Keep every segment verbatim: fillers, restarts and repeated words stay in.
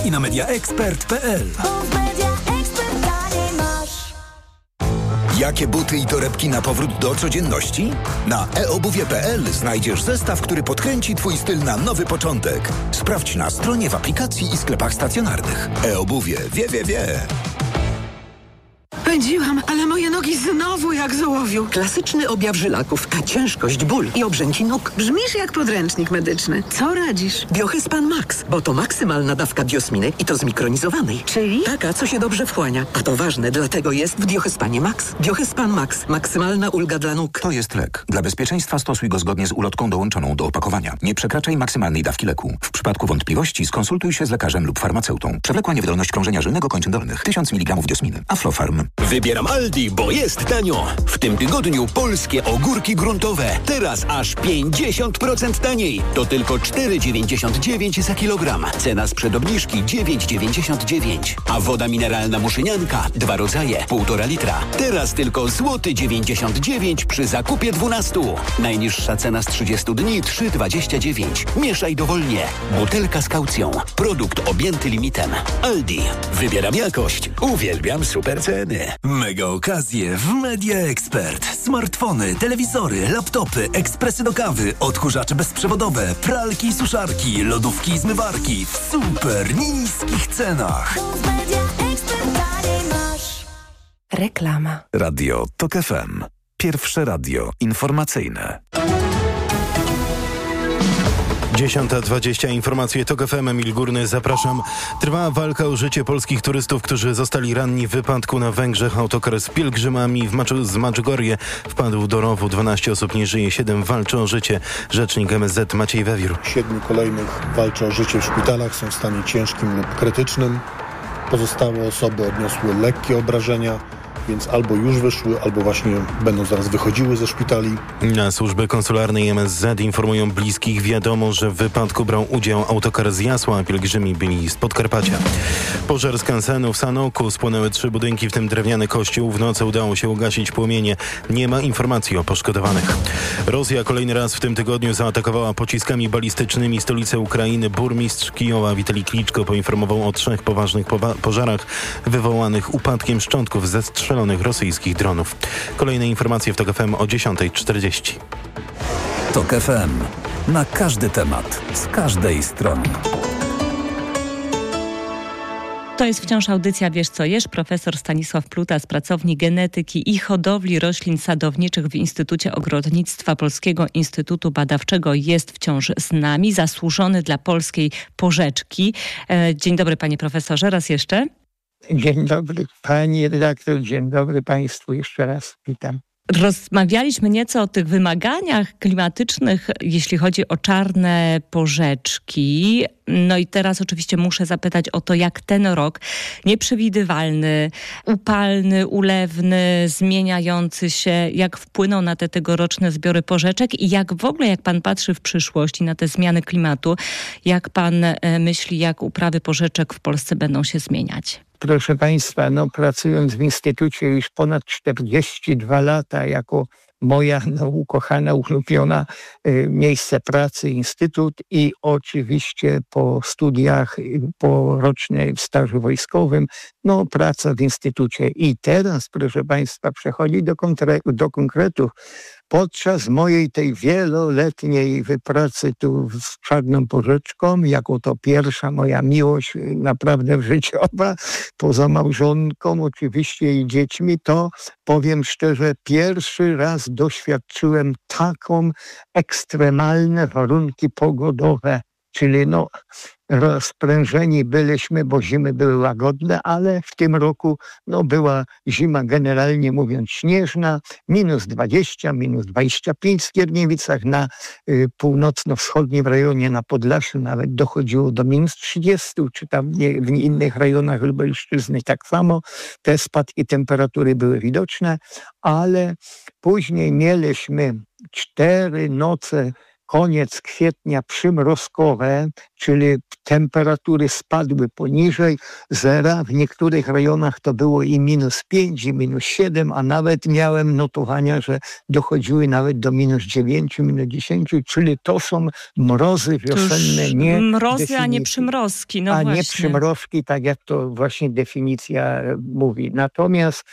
sklepach i na media ekspert kropka p l. Jakie buty i torebki na powrót do codzienności? Na e obuwie kropka p l znajdziesz zestaw, który podkręci Twój styl na nowy początek. Sprawdź na stronie, w aplikacji i sklepach stacjonarnych. E-obuwie wie, wie, wie. Pędziłam, ale moje nogi znowu jak z ołowiu. Klasyczny objaw żylaków, a ciężkość, ból i obrzęki nóg. Brzmisz jak podręcznik medyczny. Co radzisz? Biohyspan Max, bo to maksymalna dawka biosminy i to zmikronizowanej. Czyli? Taka, co się dobrze wchłania. A to ważne, dlatego jest w Biohyspanie Max. Biohyspan Max. Maksymalna ulga dla nóg. To jest lek. Dla bezpieczeństwa stosuj go zgodnie z ulotką dołączoną do opakowania. Nie przekraczaj maksymalnej dawki leku. W przypadku wątpliwości skonsultuj się z lekarzem lub farmaceutą. Przewlekła niewydolność krążenia żylnego kończyn dolnych. tysiąc miligramów diosminy. Aflofarm. Wybieram Aldi, bo jest tanio. W tym tygodniu polskie ogórki gruntowe. Teraz aż pięćdziesiąt procent taniej. To tylko cztery dziewięćdziesiąt dziewięć za kilogram. Cena sprzed obniżki dziewięć dziewięćdziesiąt dziewięć. A woda mineralna Muszynianka, dwa rodzaje, półtora litra. Teraz tylko złoty dziewięćdziesiąt dziewięć przy zakupie dwunastu. Najniższa cena z trzydziestu dni trzy dwadzieścia dziewięć. Mieszaj dowolnie. Butelka z kaucją. Produkt objęty limitem. Aldi. Wybieram jakość. Uwielbiam super ceny. Mega okazje w Media Expert. Smartfony, telewizory, laptopy, ekspresy do kawy, odkurzacze bezprzewodowe, pralki i suszarki, lodówki i zmywarki w super niskich cenach. Reklama. Radio Tok F M. Pierwsze radio informacyjne. dziesiąta dwadzieścia. Informacje Tok F M. Emil Górny, zapraszam. Trwa walka o życie polskich turystów, którzy zostali ranni w wypadku na Węgrzech. Autokar z pielgrzymami w Maczu, z Medjugorje wpadł do rowu. dwanaście osób nie żyje, siedem walczy o życie. Rzecznik M S Z Maciej Wewiór. Siedmiu kolejnych walczy o życie w szpitalach, są w stanie ciężkim lub krytycznym. Pozostałe osoby odniosły lekkie obrażenia, więc albo już wyszły, albo właśnie będą zaraz wychodziły ze szpitali. Na służby konsularnej M S Z informują bliskich. Wiadomo, że w wypadku brał udział autokar z Jasła, a pielgrzymi byli z Podkarpacia. Pożar skansenu w Sanoku. Spłonęły trzy budynki, w tym drewniany kościół. W nocy udało się ugasić płomienie. Nie ma informacji o poszkodowanych. Rosja kolejny raz w tym tygodniu zaatakowała pociskami balistycznymi stolicę Ukrainy. Burmistrz Kijowa Witalij Kliczko poinformował o trzech poważnych powa- pożarach wywołanych upadkiem szczątków ze strzelonych rosyjskich dronów. Kolejne informacje w Tok F M o dziesiąta czterdzieści. Tok F M. Na każdy temat, z każdej strony. To jest wciąż audycja Wiesz co jesz. Profesor Stanisław Pluta z Pracowni Genetyki i Hodowli Roślin Sadowniczych w Instytucie Ogrodnictwa Polskiego Instytutu Badawczego jest wciąż z nami. Zasłużony dla polskiej porzeczki. Dzień dobry, panie profesorze, raz jeszcze. Dzień dobry pani redaktor, dzień dobry państwu, jeszcze raz witam. Rozmawialiśmy nieco o tych wymaganiach klimatycznych, jeśli chodzi o czarne porzeczki. No i teraz oczywiście muszę zapytać o to, jak ten rok nieprzewidywalny, upalny, ulewny, zmieniający się, jak wpłynął na te tegoroczne zbiory porzeczek i jak w ogóle, jak pan patrzy w przyszłość i na te zmiany klimatu, jak pan myśli, jak uprawy porzeczek w Polsce będą się zmieniać? Proszę państwa, no pracując w Instytucie już ponad czterdzieści dwa lata jako moja no, ukochana, ulubiona y, miejsce pracy, instytut i oczywiście po studiach, y, po rocznym stażu wojskowym, no praca w instytucie. I teraz, proszę państwa, przechodzi do, kontre- do konkretów. Podczas mojej tej wieloletniej wypracy tu z czarną porzeczką, jako to pierwsza moja miłość naprawdę życiowa, poza małżonką oczywiście i dziećmi, to powiem szczerze, pierwszy raz doświadczyłem taką ekstremalne warunki pogodowe, czyli no rozprężeni byliśmy, bo zimy były łagodne, ale w tym roku no, była zima generalnie mówiąc śnieżna, minus dwadzieścia, minus dwadzieścia pięć w Skierniewicach, na y, północno-wschodnim rejonie na Podlasiu nawet dochodziło do minus trzydzieści, czy tam nie, w innych rejonach Lubelszczyzny tak samo. Te spadki temperatury były widoczne, ale później mieliśmy cztery noce koniec kwietnia przymrozkowe, czyli temperatury spadły poniżej zera. W niektórych rejonach to było i minus pięć, i minus siedem, a nawet miałem notowania, że dochodziły nawet do minus dziewięć, minus dziesięć, czyli to są mrozy wiosenne. Nie mrozy, definicji, a nie przymrozki. No a właśnie. nie przymrozki, tak jak to właśnie definicja mówi. Natomiast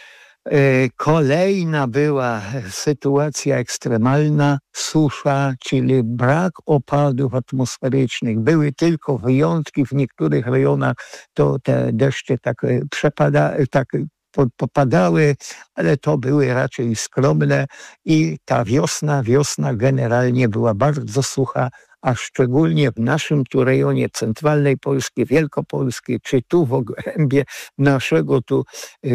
kolejna była sytuacja ekstremalna, susza, czyli brak opadów atmosferycznych. Były tylko wyjątki, w niektórych rejonach to te deszcze tak przepadały, tak popadały, ale to były raczej skromne i ta wiosna, wiosna generalnie była bardzo sucha, a szczególnie w naszym tu rejonie centralnej Polski, Wielkopolskiej, czy tu w obrębie naszego tu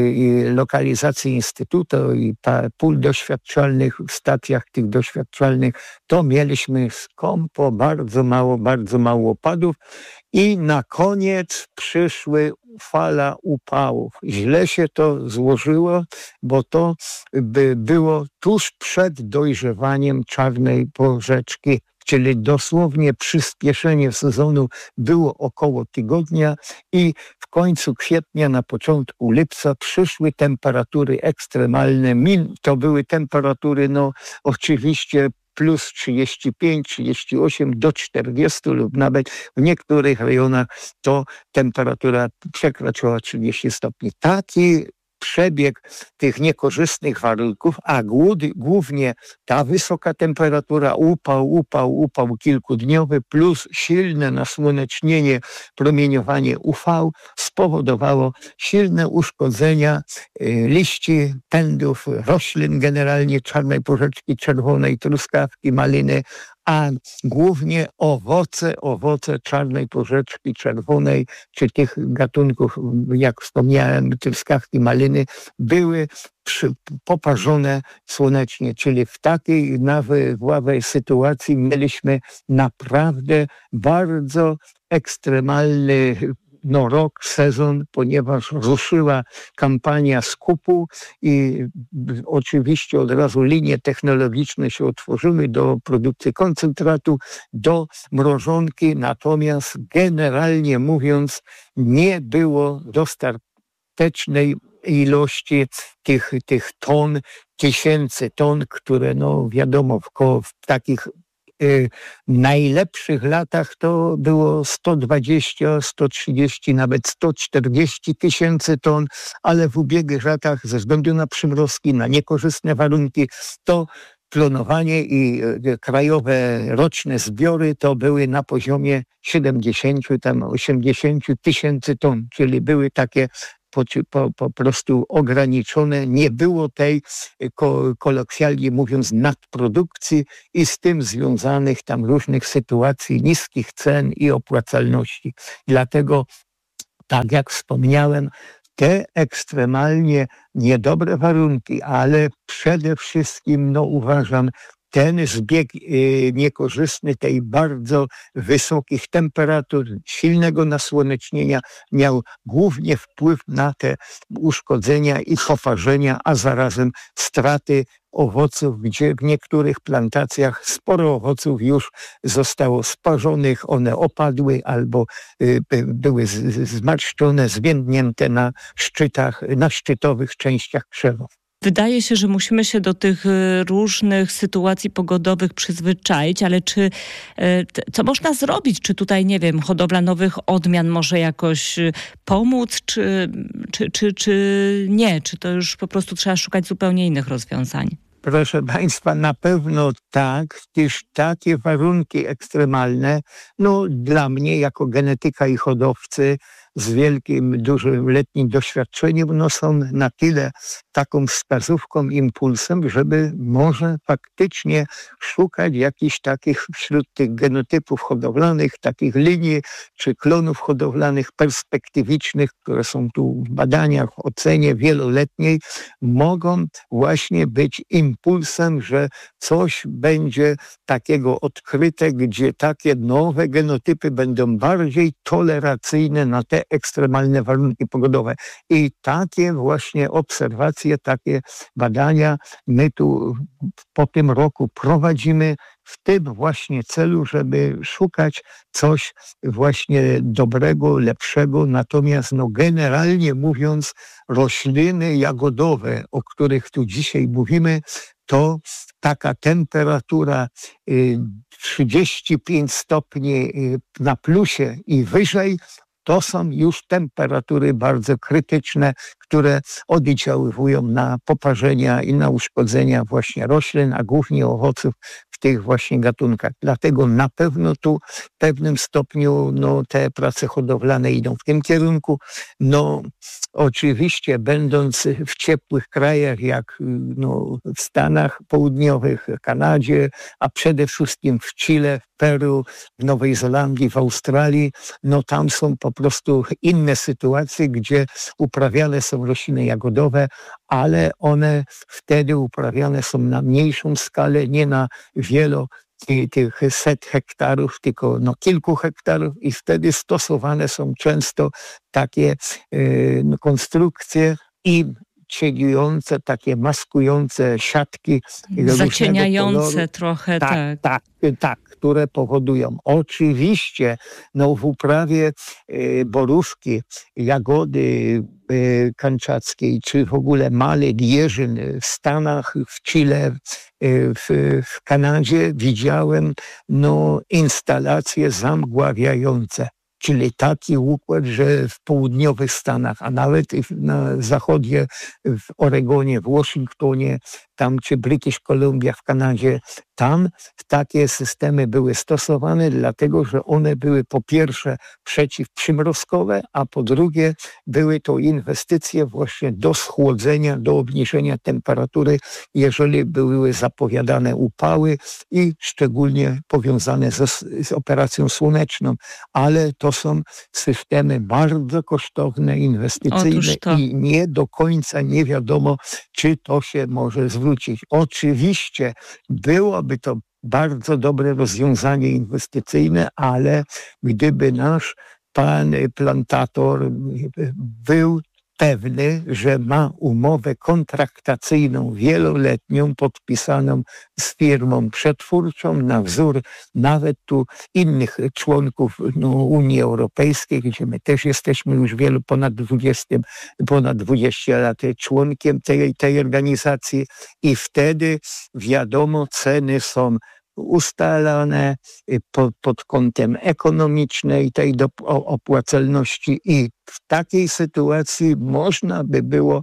y, lokalizacji Instytutu i pól doświadczalnych, w stacjach tych doświadczalnych, to mieliśmy skąpo, bardzo mało, bardzo mało opadów i na koniec przyszły fala upałów. Źle się to złożyło, bo to by było tuż przed dojrzewaniem czarnej porzeczki, czyli dosłownie przyspieszenie sezonu było około tygodnia i w końcu kwietnia, na początku lipca przyszły temperatury ekstremalne. To były temperatury, no oczywiście plus trzydzieści pięć, trzydzieści osiem do czterdziestu lub nawet w niektórych rejonach to temperatura przekraczała trzydzieści stopni. Taki przebieg tych niekorzystnych warunków, a głównie ta wysoka temperatura, upał, upał, upał kilkudniowy plus silne nasłonecznienie, promieniowanie U V spowodowało silne uszkodzenia liści, pędów, roślin, generalnie czarnej porzeczki czerwonej, truskawki, maliny, a głównie owoce, owoce czarnej porzeczki czerwonej, czy tych gatunków, jak wspomniałem, truskawki, maliny, były przy, poparzone słonecznie, czyli w takiej nawałej sytuacji mieliśmy naprawdę bardzo ekstremalny no, rok, sezon, ponieważ ruszyła kampania skupu i oczywiście od razu linie technologiczne się otworzyły do produkcji koncentratu, do mrożonki, natomiast generalnie mówiąc nie było dostatecznej ilości tych, tych ton, tysięcy ton, które no wiadomo w, w takich W najlepszych latach to było sto dwadzieścia, sto trzydzieści, nawet sto czterdzieści tysięcy ton, ale w ubiegłych latach ze względu na przymrozki, na niekorzystne warunki, to klonowanie i krajowe roczne zbiory to były na poziomie siedemdziesiąt, tam osiemdziesiąt tysięcy ton, czyli były takie Po, po, po prostu ograniczone. Nie było tej, ko, kolokwialnie mówiąc, nadprodukcji i z tym związanych tam różnych sytuacji, niskich cen i opłacalności. Dlatego, tak jak wspomniałem, te ekstremalnie niedobre warunki, ale przede wszystkim, no uważam, ten zbieg y, niekorzystny tej bardzo wysokich temperatur, silnego nasłonecznienia miał głównie wpływ na te uszkodzenia i poparzenia, a zarazem straty owoców, gdzie w niektórych plantacjach sporo owoców już zostało sparzonych, one opadły albo y, były z, z, zmarszczone, zwiędnięte na szczytach, na szczytowych częściach krzewów. Wydaje się, że musimy się do tych różnych sytuacji pogodowych przyzwyczaić, ale czy co można zrobić? Czy tutaj, nie wiem, hodowla nowych odmian może jakoś pomóc, czy, czy, czy, czy nie? Czy to już po prostu trzeba szukać zupełnie innych rozwiązań? Proszę Państwa, na pewno tak, gdyż takie warunki ekstremalne, no dla mnie jako genetyka i hodowcy z wielkim, dużym letnim doświadczeniem, no są na tyle taką wskazówką, impulsem, żeby może faktycznie szukać jakichś takich wśród tych genotypów hodowlanych, takich linii czy klonów hodowlanych perspektywicznych, które są tu w badaniach, w ocenie wieloletniej, mogą właśnie być impulsem, że coś będzie takiego odkryte, gdzie takie nowe genotypy będą bardziej tolerancyjne na te ekstremalne warunki pogodowe. I takie właśnie obserwacje, takie badania my tu po tym roku prowadzimy w tym właśnie celu, żeby szukać coś właśnie dobrego, lepszego. Natomiast no generalnie mówiąc, rośliny jagodowe, o których tu dzisiaj mówimy, to taka temperatura trzydzieści pięć stopni na plusie i wyżej, to są już temperatury bardzo krytyczne, które oddziaływują na poparzenia i na uszkodzenia właśnie roślin, a głównie owoców w tych właśnie gatunkach. Dlatego na pewno tu w pewnym stopniu no, te prace hodowlane idą w tym kierunku. No oczywiście będąc w ciepłych krajach jak no, w Stanach Południowych, Kanadzie, a przede wszystkim w Chile, w Peru, w Nowej Zelandii, w Australii, no tam są po prostu inne sytuacje, gdzie uprawiane są rośliny jagodowe, ale one wtedy uprawiane są na mniejszą skalę, nie na wielo tych set hektarów, tylko no, kilku hektarów i wtedy stosowane są często takie y, no, konstrukcje i cieniujące, takie maskujące siatki. Zacieniające trochę, tak. Tak, tak, tak, które powodują. Oczywiście no, w uprawie y, borówki, jagody y, kanczackiej, czy w ogóle malet, jeżyn w Stanach, w Chile, y, w, w Kanadzie widziałem no, instalacje zamgławiające. Czyli taki układ, że w południowych Stanach, a nawet na zachodzie, w Oregonie, w Waszyngtonie, tam czy British Columbia w Kanadzie, tam takie systemy były stosowane, dlatego że one były po pierwsze przeciwprzymrozkowe, a po drugie były to inwestycje właśnie do schłodzenia, do obniżenia temperatury, jeżeli były zapowiadane upały i szczególnie powiązane ze, z operacją słoneczną. Ale to są systemy bardzo kosztowne, inwestycyjne i nie do końca nie wiadomo, czy to się może zwrócić. Oczywiście byłoby to bardzo dobre rozwiązanie inwestycyjne, ale gdyby nasz pan plantator był pewny, że ma umowę kontraktacyjną wieloletnią podpisaną z firmą przetwórczą na wzór nawet tu innych członków no, Unii Europejskiej, gdzie my też jesteśmy już wielu, ponad dwadzieścia, ponad dwadzieścia lat członkiem tej, tej organizacji i wtedy wiadomo, ceny są ustalane pod, pod kątem ekonomicznej tej do, opłacalności i w takiej sytuacji można by było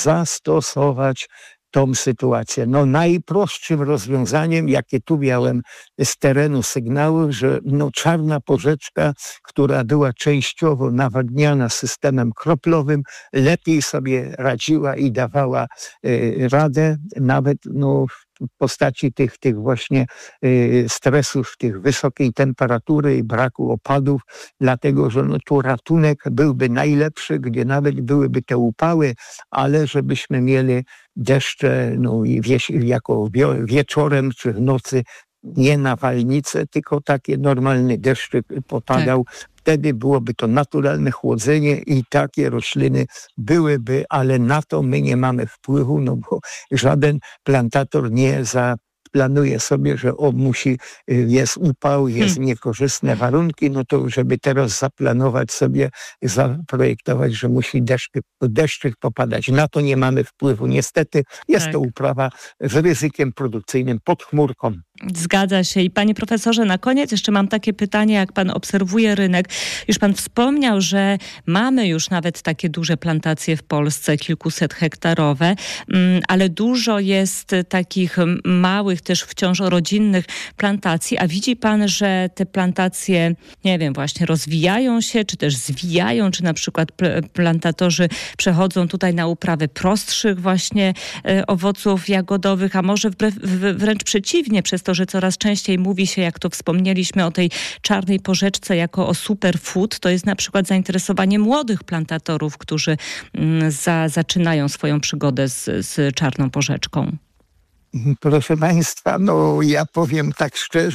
zastosować tą sytuację. No najprostszym rozwiązaniem, jakie tu miałem z terenu sygnały, że no czarna porzeczka, która była częściowo nawadniana systemem kroplowym, lepiej sobie radziła i dawała y, radę, nawet no w postaci tych, tych właśnie y, stresów, tych wysokiej temperatury i braku opadów, dlatego że no, tu ratunek byłby najlepszy, gdzie nawet byłyby te upały, ale żebyśmy mieli deszcze no, i wie, jako wie, wieczorem czy w nocy nie nawalnice, tylko takie normalny deszczyk popadał. Tak. Wtedy byłoby to naturalne chłodzenie i takie rośliny byłyby, ale na to my nie mamy wpływu, no bo żaden plantator nie zaplanuje sobie, że o, musi, jest upał, jest hmm. niekorzystne warunki, no to żeby teraz zaplanować sobie, zaprojektować, że musi deszczyk, deszczyk popadać. Na to nie mamy wpływu. Niestety jest tak. to uprawa z ryzykiem produkcyjnym pod chmurką. Zgadza się. I panie profesorze, na koniec jeszcze mam takie pytanie, jak pan obserwuje rynek. Już pan wspomniał, że mamy już nawet takie duże plantacje w Polsce, kilkuset hektarowe, ale dużo jest takich małych, też wciąż rodzinnych plantacji. A widzi pan, że te plantacje, nie wiem, właśnie rozwijają się, czy też zwijają, czy na przykład plantatorzy przechodzą tutaj na uprawę prostszych właśnie owoców jagodowych, a może wbrew, wręcz przeciwnie, przez to, że coraz częściej mówi się, jak to wspomnieliśmy, o tej czarnej porzeczce jako o superfood, to jest na przykład zainteresowanie młodych plantatorów, którzy za, zaczynają swoją przygodę z, z czarną porzeczką. Proszę państwa, no ja powiem tak szczerze,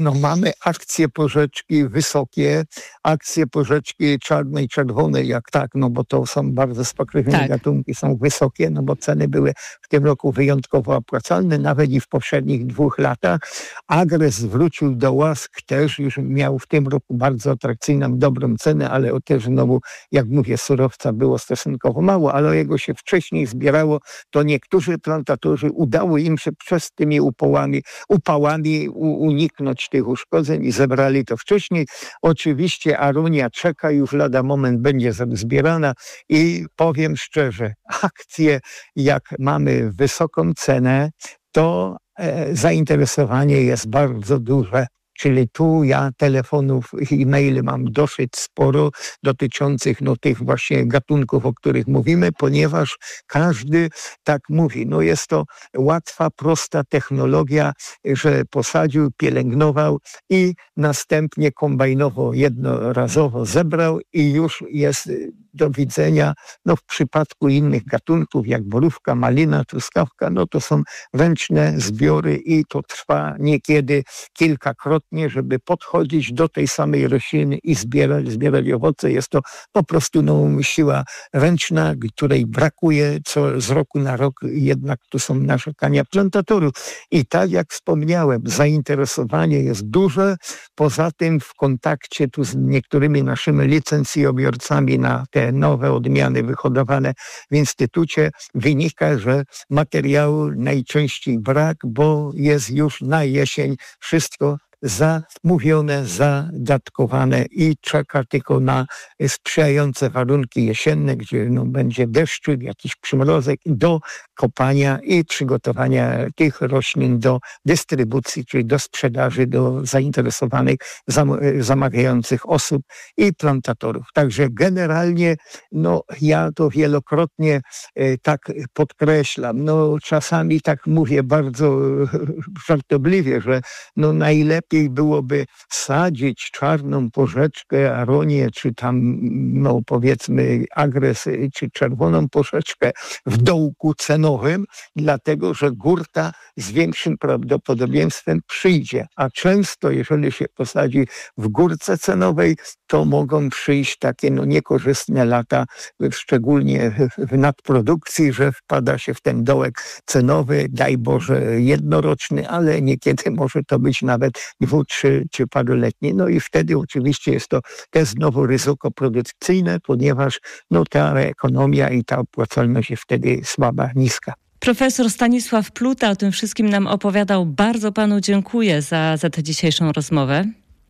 No mamy akcje porzeczki wysokie, akcje porzeczki czarnej, czerwonej, jak tak, no bo to są bardzo spokrewnione Tak. gatunki, są wysokie, no bo ceny były w tym roku wyjątkowo opłacalne, nawet i w poprzednich dwóch latach. Agres wrócił do łask, też już miał w tym roku bardzo atrakcyjną, dobrą cenę, ale też znowu, jak mówię, surowca było stosunkowo mało, ale jego się wcześniej zbierało, to niektórzy plantatorzy udało im się przez tymi upałami, upałami u, uniknąć tych uszkodzeń i zebrali to wcześniej. Oczywiście aronia czeka, już lada moment będzie zbierana i powiem szczerze, akcje jak mamy wysoką cenę, to e, zainteresowanie jest bardzo duże. Czyli tu ja telefonów i maili mam dosyć sporo dotyczących no, tych właśnie gatunków, o których mówimy, ponieważ każdy tak mówi. No jest to łatwa, prosta technologia, że posadził, pielęgnował i następnie kombajnowo jednorazowo zebrał i już jest do widzenia. No w przypadku innych gatunków jak borówka, malina, truskawka, no to są ręczne zbiory i to trwa niekiedy kilkakrotnie, żeby podchodzić do tej samej rośliny i zbierać, zbierać owoce. Jest to po prostu no, siła ręczna, której brakuje co z roku na rok, jednak tu są narzekania plantatorów. I tak jak wspomniałem, zainteresowanie jest duże. Poza tym w kontakcie tu z niektórymi naszymi licencjobiorcami na te nowe odmiany wyhodowane w Instytucie wynika, że materiału najczęściej brak, bo jest już na jesień wszystko zamówione, zadatkowane i czeka tylko na sprzyjające warunki jesienne, gdzie no, będzie deszczu, jakiś przymrozek do kopania i przygotowania tych roślin do dystrybucji, czyli do sprzedaży do zainteresowanych, zam zamawiających osób i plantatorów. Także generalnie no, ja to wielokrotnie e, tak podkreślam. No, czasami tak mówię bardzo żartobliwie, że no, najlepiej byłoby sadzić czarną porzeczkę, aronię, czy tam, no powiedzmy, agres, czy czerwoną porzeczkę w dołku cenowym, dlatego, że górta z większym prawdopodobieństwem przyjdzie. A często, jeżeli się posadzi w górce cenowej, to mogą przyjść takie no, niekorzystne lata, szczególnie w nadprodukcji, że wpada się w ten dołek cenowy, daj Boże jednoroczny, ale niekiedy może to być nawet dwu, trzy czy paroletni. No i wtedy oczywiście jest to też znowu ryzyko produkcyjne, ponieważ no, ta ekonomia i ta opłacalność jest wtedy słaba, niska. Profesor Stanisław Pluta o tym wszystkim nam opowiadał. Bardzo panu dziękuję za, za tę dzisiejszą rozmowę.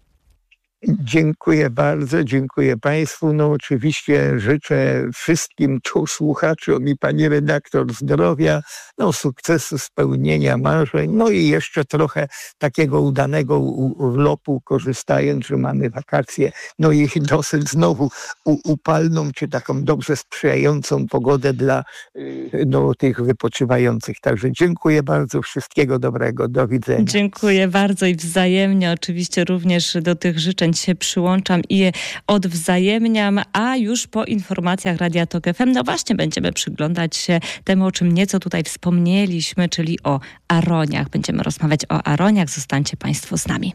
Dziękuję bardzo, dziękuję Państwu. No oczywiście życzę wszystkim tu słuchaczom i pani redaktor zdrowia, no sukcesu, spełnienia marzeń, no i jeszcze trochę takiego udanego urlopu, korzystając, że mamy wakacje, no i dosyć znowu upalną, czy taką dobrze sprzyjającą pogodę dla no, tych wypoczywających. Także dziękuję bardzo, wszystkiego dobrego, do widzenia. Dziękuję bardzo i wzajemnie, oczywiście również do tych życzeń się przyłączam i je odwzajemniam, a już po informacjach Radia Tok F M, no właśnie będziemy przyglądać się temu, o czym nieco tutaj wspomnieliśmy, czyli o aroniach. Będziemy rozmawiać o aroniach. Zostańcie Państwo z nami.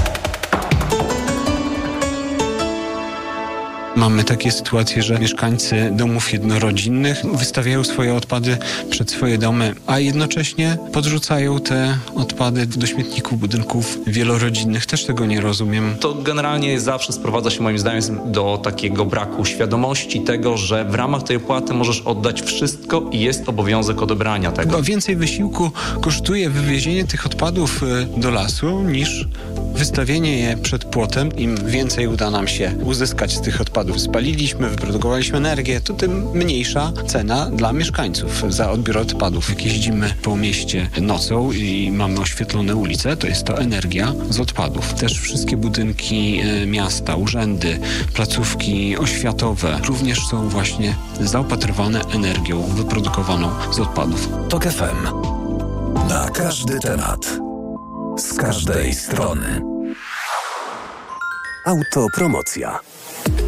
Mamy takie sytuacje, że mieszkańcy domów jednorodzinnych wystawiają swoje odpady przed swoje domy, a jednocześnie podrzucają te odpady do śmietników budynków wielorodzinnych. Też tego nie rozumiem. To generalnie zawsze sprowadza się moim zdaniem do takiego braku świadomości tego, że w ramach tej opłaty możesz oddać wszystko i jest obowiązek odebrania tego. Chyba więcej wysiłku kosztuje wywiezienie tych odpadów do lasu niż wystawienie je przed płotem. Im więcej uda nam się uzyskać z tych odpadów, spaliliśmy, wyprodukowaliśmy energię, to tym mniejsza cena dla mieszkańców za odbiór odpadów. Jak jeździmy po mieście nocą i mamy oświetlone ulice, to jest to energia z odpadów. Też wszystkie budynki miasta, urzędy, placówki oświatowe również są właśnie zaopatrywane energią wyprodukowaną z odpadów. Tok F M. Na każdy temat. Z każdej strony. Autopromocja.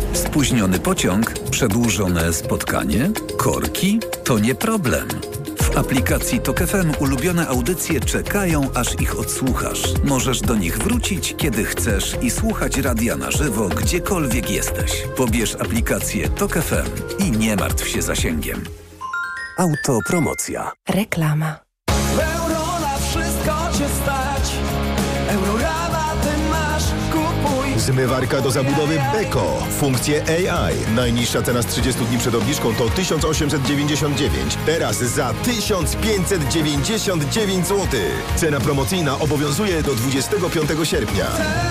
Spóźniony pociąg, przedłużone spotkanie, korki to nie problem. W W aplikacji Tok F M ulubione audycje czekają, aż ich odsłuchasz. Możesz do nich wrócić, kiedy chcesz i słuchać radia na żywo, gdziekolwiek jesteś. Pobierz aplikację Tok F M i nie martw się zasięgiem. Autopromocja. Reklama. Euro na wszystko cię stać. Eurorabaty masz, kupuj. Zmywarka do zabudowy Beko. Funkcje A I. Najniższa cena z trzydziestu dni przed obniżką to tysiąc osiemset dziewięćdziesiąt dziewięć. Teraz za tysiąc pięćset dziewięćdziesiąt dziewięć złotych. Cena promocyjna obowiązuje do dwudziestego piątego sierpnia.